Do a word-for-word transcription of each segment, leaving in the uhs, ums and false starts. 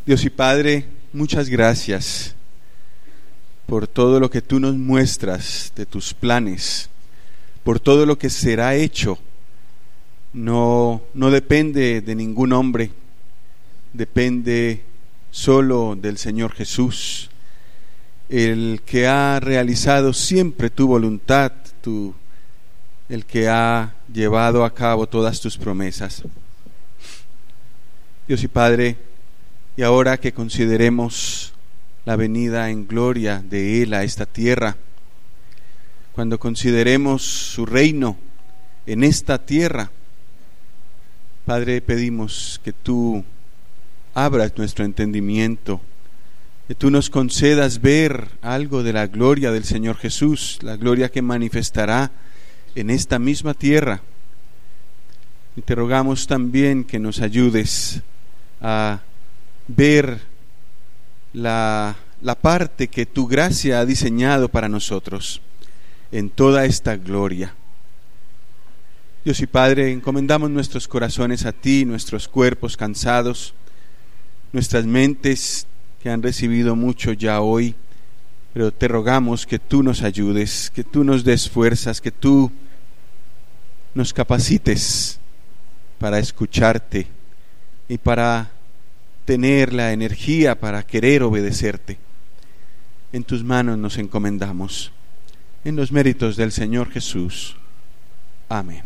Dios y Padre, muchas gracias por todo lo que tú nos muestras de tus planes, por todo lo que será hecho. No, no depende de ningún hombre, depende solo del Señor Jesús, el que ha realizado siempre tu voluntad, tu, el que ha llevado a cabo todas tus promesas. Dios y Padre, y ahora que consideremos la venida en gloria de Él a esta tierra, cuando consideremos su reino en esta tierra, Padre, pedimos que tú abras nuestro entendimiento, que tú nos concedas ver algo de la gloria del Señor Jesús, la gloria que manifestará en esta misma tierra. Y te rogamos también que nos ayudes a ver la, la parte que tu gracia ha diseñado para nosotros en toda esta gloria. Dios y Padre, encomendamos nuestros corazones a ti, nuestros cuerpos cansados, nuestras mentes que han recibido mucho ya hoy, pero te rogamos que tú nos ayudes, que tú nos des fuerzas, que tú nos capacites para escucharte y para tener la energía para querer obedecerte. En tus manos nos encomendamos, en los méritos del Señor Jesús. Amén.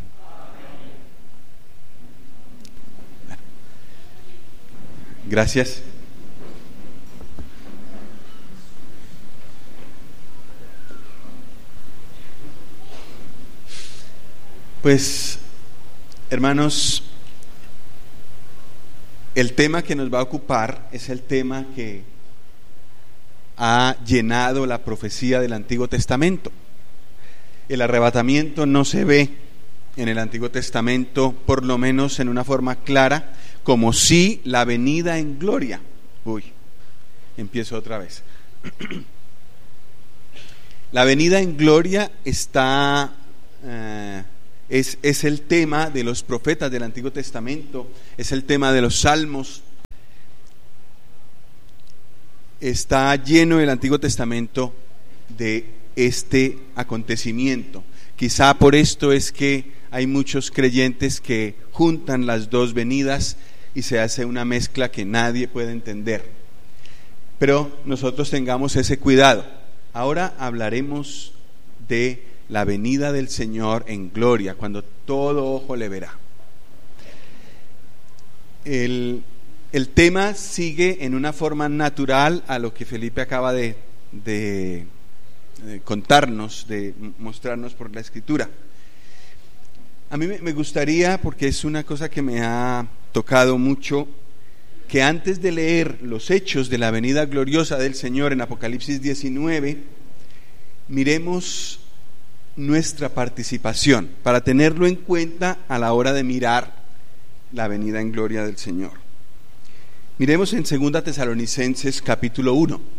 Gracias. Pues, hermanos, el tema que nos va a ocupar es el tema que ha llenado la profecía del Antiguo Testamento. El arrebatamiento no se ve en el Antiguo Testamento, por lo menos en una forma clara, como sí la venida en gloria. Uy, empiezo otra vez. La venida en gloria está... Eh, Es, es el tema de los profetas del Antiguo Testamento, es el tema de los salmos. Está lleno el Antiguo Testamento de este acontecimiento. Quizá por esto es que hay muchos creyentes que juntan las dos venidas y se hace una mezcla que nadie puede entender. Pero nosotros tengamos ese cuidado. Ahora hablaremos de la venida del Señor en gloria, cuando todo ojo le verá. El, el tema sigue en una forma natural a lo que Felipe acaba de, de, de contarnos, de mostrarnos por la Escritura. A mí me gustaría, porque es una cosa que me ha tocado mucho, que antes de leer los hechos de la venida gloriosa del Señor en Apocalipsis diecinueve, miremos nuestra participación, para tenerlo en cuenta a la hora de mirar la venida en gloria del Señor. Miremos en Segunda Tesalonicenses capítulo uno.